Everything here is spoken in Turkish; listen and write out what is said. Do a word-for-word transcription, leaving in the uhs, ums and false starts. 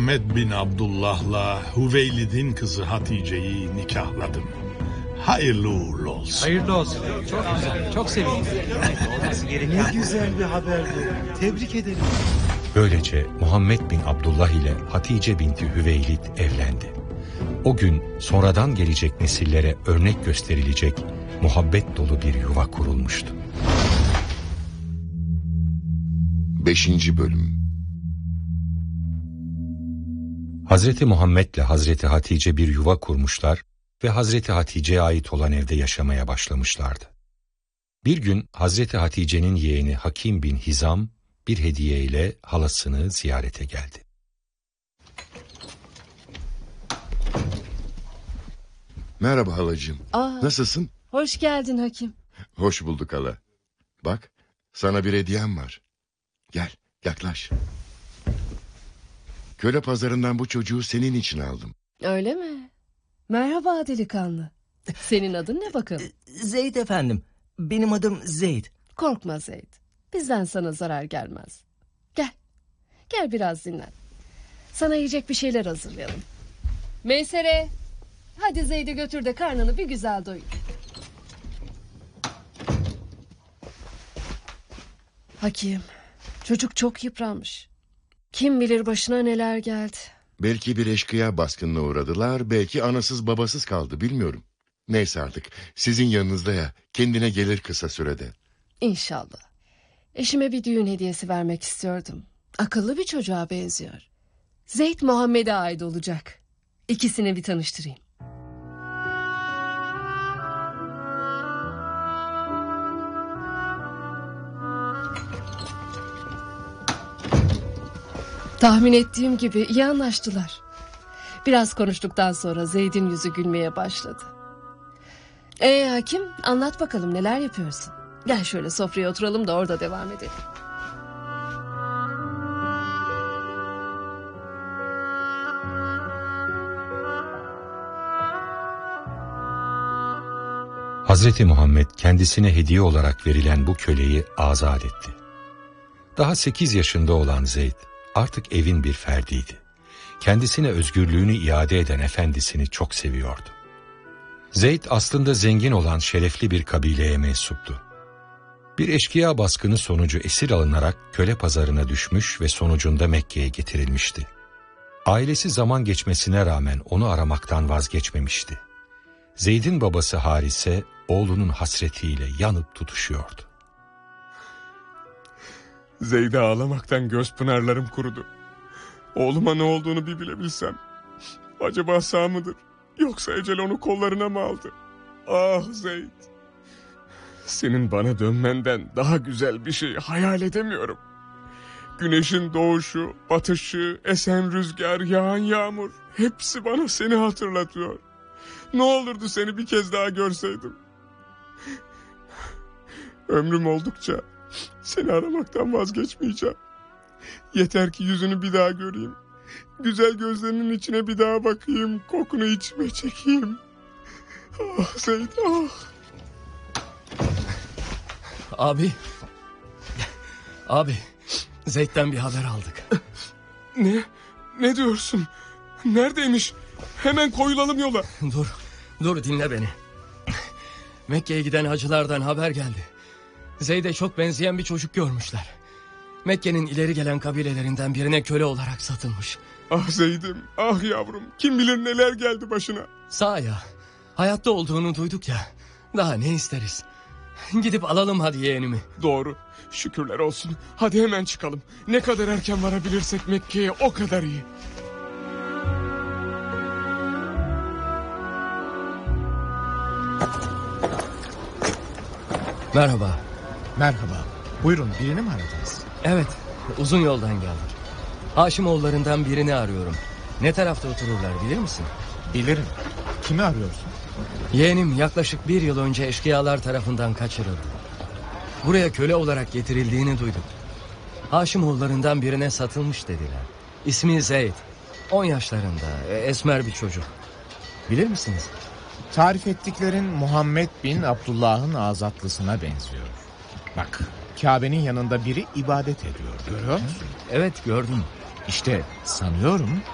Muhammed bin Abdullah'la Hüveylid'in kızı Hatice'yi nikahladım. Hayırlı uğurlu olsun. Hayırlı olsun. Çok güzel, çok sevindim. Ne güzel bir haberdi. Tebrik ederim. Böylece Muhammed bin Abdullah ile Hatice binti Hüveylid evlendi. O gün sonradan gelecek nesillere örnek gösterilecek muhabbet dolu bir yuva kurulmuştu. Beşinci Bölüm. Hazreti Muhammed ile Hazreti Hatice bir yuva kurmuşlar ve Hazreti Hatice'ye ait olan evde yaşamaya başlamışlardı. Bir gün Hazreti Hatice'nin yeğeni Hakim bin Hizam bir hediye ile halasını ziyarete geldi. Merhaba halacığım. Aa, Nasılsın? hoş geldin Hakim. Hoş bulduk hala. Bak, sana bir hediyem var. Gel, yaklaş. Köle pazarından bu çocuğu senin için aldım. Öyle mi? Merhaba delikanlı. Senin adın ne bakalım? Zeyd efendim. Benim adım Zeyd. Korkma Zeyd. Bizden sana zarar gelmez. Gel. Gel biraz dinlen. Sana yiyecek bir şeyler hazırlayalım. Meysere. Hadi Zeyd'i götür de karnını bir güzel doyur. Hakim. Çocuk çok yıpranmış. Kim bilir başına neler geldi. Belki bir eşkıya baskınına uğradılar, belki anasız babasız kaldı, bilmiyorum. Neyse artık, sizin yanınızda ya, kendine gelir kısa sürede. İnşallah. Eşime bir düğün hediyesi vermek istiyordum. Akıllı bir çocuğa benziyor. Zeyd Muhammed'e ait olacak. İkisini bir tanıştırayım. Tahmin ettiğim gibi iyi anlaştılar. Biraz konuştuktan sonra Zeyd'in yüzü gülmeye başladı. Ee Hakim, anlat bakalım neler yapıyorsun? Gel şöyle sofraya oturalım da orada devam edelim. Hazreti Muhammed kendisine hediye olarak verilen bu köleyi azat etti. Daha sekiz yaşında olan Zeyd artık evin bir ferdiydi. Kendisine özgürlüğünü iade eden efendisini çok seviyordu. Zeyd aslında zengin olan şerefli bir kabileye mensuptu. Bir eşkıya baskını sonucu esir alınarak köle pazarına düşmüş ve sonucunda Mekke'ye getirilmişti. Ailesi zaman geçmesine rağmen onu aramaktan vazgeçmemişti. Zeyd'in babası Harise oğlunun hasretiyle yanıp tutuşuyordu. Zeyd'e ağlamaktan göz pınarlarım kurudu. Oğluma ne olduğunu bir bilebilsem. Acaba sağ mıdır? Yoksa ecel onu kollarına mı aldı? Ah Zeyd. Senin bana dönmenden daha güzel bir şey hayal edemiyorum. Güneşin doğuşu, batışı, esen rüzgar, yağan yağmur. Hepsi bana seni hatırlatıyor. Ne olurdu seni bir kez daha görseydim. Ömrüm oldukça seni aramaktan vazgeçmeyeceğim. Yeter ki yüzünü bir daha göreyim. Güzel gözlerinin içine bir daha bakayım. Kokunu içime çekeyim. Ah Zeyd ah. Abi. Abi. Zeyd'den bir haber aldık. Ne? Ne diyorsun? Neredeymiş? Hemen koyulalım yola. Dur. Dur dinle beni. Mekke'ye giden hacılardan haber geldi. Zeyd'e çok benzeyen bir çocuk görmüşler. Mekke'nin ileri gelen kabilelerinden birine köle olarak satılmış. Ah Zeyd'im, ah yavrum. Kim bilir neler geldi başına. Sağ ya. Hayatta olduğunu duyduk ya. Daha ne isteriz? Gidip alalım hadi yeğenimi. Doğru. Şükürler olsun. Hadi hemen çıkalım. Ne kadar erken varabilirsek Mekke'ye o kadar iyi. Merhaba. Merhaba. Buyurun, birini mi aradınız? Evet, uzun yoldan geldik. Haşimoğullarından birini arıyorum. Ne tarafta otururlar bilir misin? Bilirim. Kimi arıyorsun? Yeğenim yaklaşık bir yıl önce eşkıyalar tarafından kaçırıldı. Buraya köle olarak getirildiğini duyduk. Haşimoğullarından birine satılmış dediler. İsmi Zeyd. On yaşlarında, esmer bir çocuk. Bilir misiniz? Tarif ettiklerin Muhammed bin Abdullah'ın azatlısına benziyor. Bak, Kabe'nin yanında biri ibadet ediyor. Görüyor musun? Evet gördüm. İşte sanıyorum